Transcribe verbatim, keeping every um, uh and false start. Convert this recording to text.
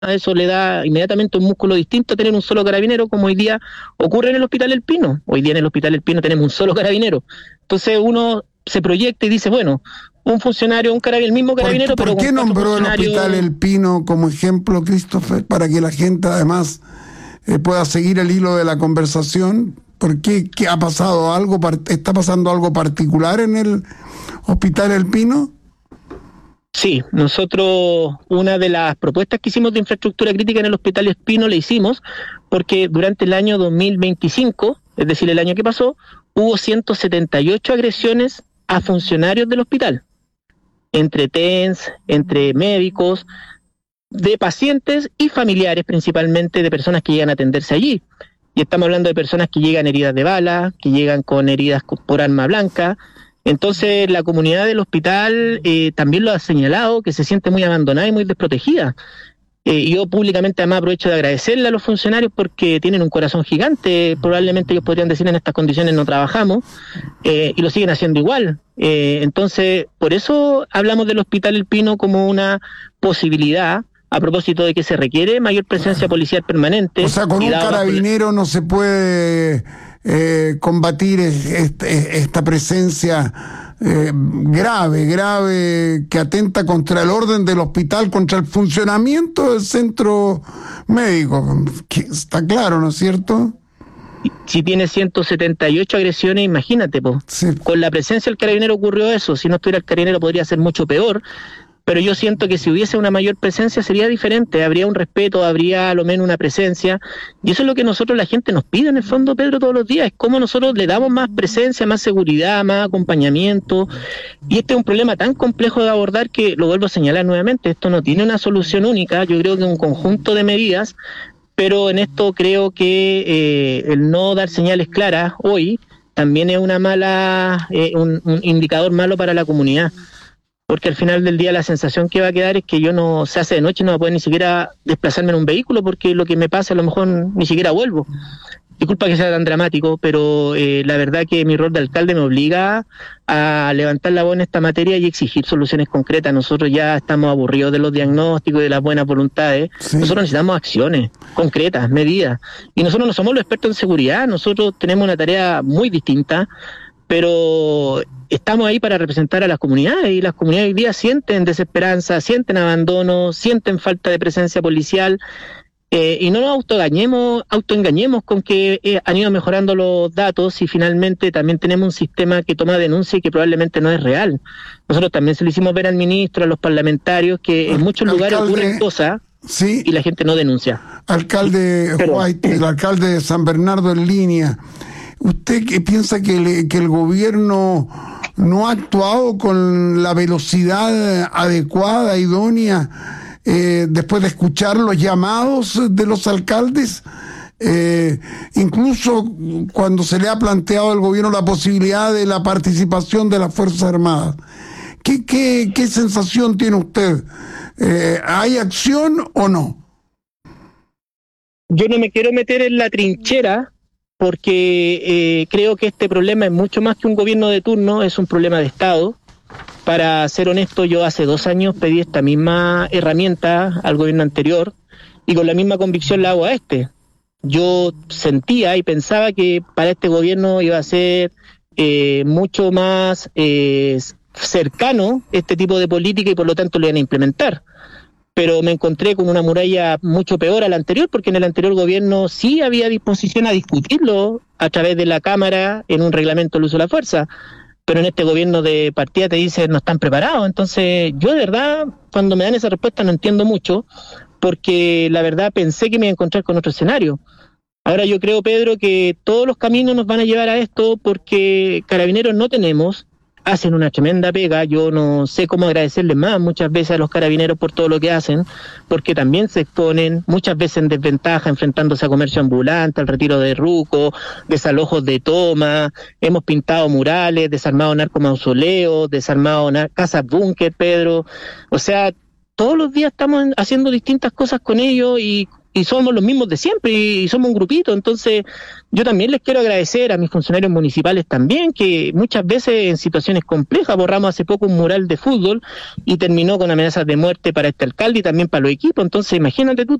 eso le da inmediatamente un músculo distinto a tener un solo carabinero, como hoy día ocurre en el Hospital El Pino. Hoy día en el Hospital El Pino tenemos un solo carabinero. Entonces uno se proyecta y dice, bueno, un funcionario, un carabinero, el mismo carabinero, ¿Por, pero ¿por qué con nombró el funcionarios... Hospital El Pino como ejemplo, Christopher, para que la gente además eh, pueda seguir el hilo de la conversación? ¿Por qué, qué ha pasado algo, está pasando algo particular en el Hospital El Pino? Sí, nosotros una de las propuestas que hicimos de infraestructura crítica en el Hospital El Pino la hicimos porque durante el año dos mil veinticinco, es decir, el año que pasó, hubo ciento setenta y ocho agresiones a funcionarios del hospital, entre T E N S, entre médicos, de pacientes y familiares, principalmente de personas que llegan a atenderse allí. Y estamos hablando de personas que llegan heridas de bala, que llegan con heridas por arma blanca. Entonces la comunidad del hospital eh, también lo ha señalado, que se siente muy abandonada y muy desprotegida. Eh, yo públicamente además aprovecho de agradecerle a los funcionarios porque tienen un corazón gigante. Probablemente ellos podrían decir en estas condiciones no trabajamos, eh, y lo siguen haciendo igual. Eh, entonces, por eso hablamos del Hospital El Pino como una posibilidad, a propósito de que se requiere mayor presencia policial permanente. O sea, con un carabinero no se puede eh, combatir esta, esta presencia eh, grave, grave, que atenta contra el orden del hospital, contra el funcionamiento del centro médico. Está claro, ¿no es cierto? Si tiene ciento setenta y ocho agresiones, imagínate, po. Sí. Con la presencia del carabinero ocurrió eso. Si no estuviera el carabinero podría ser mucho peor. Pero yo siento que si hubiese una mayor presencia sería diferente, habría un respeto, habría a lo menos una presencia, y eso es lo que nosotros, la gente nos pide en el fondo, Pedro, todos los días, es cómo nosotros le damos más presencia, más seguridad, más acompañamiento, y este es un problema tan complejo de abordar que, lo vuelvo a señalar nuevamente, esto no tiene una solución única, yo creo que un conjunto de medidas, pero en esto creo que eh, el no dar señales claras hoy también es una mala, eh, un, un indicador malo para la comunidad. Porque al final del día la sensación que va a quedar es que yo no, se hace de noche, no voy a poder ni siquiera desplazarme en un vehículo porque lo que me pasa a lo mejor ni siquiera vuelvo. Disculpa que sea tan dramático, pero eh, la verdad que mi rol de alcalde me obliga a levantar la voz en esta materia y exigir soluciones concretas. Nosotros ya estamos aburridos de los diagnósticos y de las buenas voluntades. Sí. Nosotros necesitamos acciones concretas, medidas. Y nosotros no somos los expertos en seguridad, nosotros tenemos una tarea muy distinta, pero estamos ahí para representar a las comunidades, y las comunidades hoy día sienten desesperanza, sienten abandono, sienten falta de presencia policial, eh, y no nos autoengañemos, autoengañemos con que eh, han ido mejorando los datos y finalmente también tenemos un sistema que toma denuncia y que probablemente no es real. Nosotros también se lo hicimos ver al ministro, a los parlamentarios, que en muchos lugares ocurren cosas sí, y la gente no denuncia. Alcalde Pero, White, el alcalde de San Bernardo en línea, ¿usted qué piensa que, le, que el gobierno no ha actuado con la velocidad adecuada, idónea, eh, después de escuchar los llamados de los alcaldes? Eh, incluso cuando se le ha planteado al gobierno la posibilidad de la participación de las Fuerzas Armadas. ¿Qué, qué, qué sensación tiene usted? Eh, ¿Hay acción o no? Yo no me quiero meter en la trinchera, porque eh, creo que este problema es mucho más que un gobierno de turno, es un problema de Estado. Para ser honesto, yo hace dos años pedí esta misma herramienta al gobierno anterior y con la misma convicción la hago a este. Yo sentía y pensaba que para este gobierno iba a ser eh, mucho más eh, cercano este tipo de política y por lo tanto lo iban a implementar. Pero me encontré con una muralla mucho peor a la anterior, porque en el anterior gobierno sí había disposición a discutirlo a través de la Cámara en un reglamento del uso de la fuerza, pero en este gobierno de partida te dicen no están preparados. Entonces yo de verdad, cuando me dan esa respuesta no entiendo mucho, porque la verdad pensé que me iba a encontrar con otro escenario. Ahora yo creo, Pedro, que todos los caminos nos van a llevar a esto, porque carabineros no tenemos, hacen una tremenda pega. Yo no sé cómo agradecerles más muchas veces a los carabineros por todo lo que hacen, porque también se exponen muchas veces en desventaja enfrentándose a comercio ambulante, al retiro de rucos, desalojos de toma, hemos pintado murales, desarmado narcomausoleos, desarmado nar- casas búnker, Pedro, o sea, todos los días estamos haciendo distintas cosas con ellos y y somos los mismos de siempre y somos un grupito. Entonces yo también les quiero agradecer a mis funcionarios municipales también, que muchas veces en situaciones complejas, borramos hace poco un mural de fútbol y terminó con amenazas de muerte para este alcalde y también para los equipos. Entonces imagínate tú,